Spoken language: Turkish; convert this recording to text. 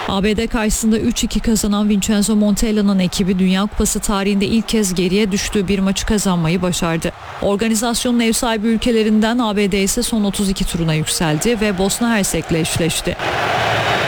ABD karşısında 3-2 kazanan Vincenzo Montella'nın ekibi Dünya Kupası tarihinde ilk kez geriye düştüğü bir maçı kazanmayı başardı. Organizasyonun ev sahibi ülkelerinden ABD ise son 32 turuna yükseldi ve Bosna Hersek'le eşleşti.